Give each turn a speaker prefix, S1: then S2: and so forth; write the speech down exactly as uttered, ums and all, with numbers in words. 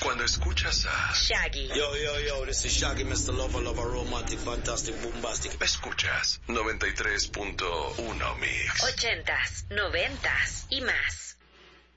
S1: Cuando escuchas a
S2: Shaggy.
S3: Yo, yo, yo, this is Shaggy, mister Lover, Lover, Romantic, Fantastic, Bombastic.
S1: Escuchas noventa y tres punto uno Mix.
S2: Ochentas, noventas y más.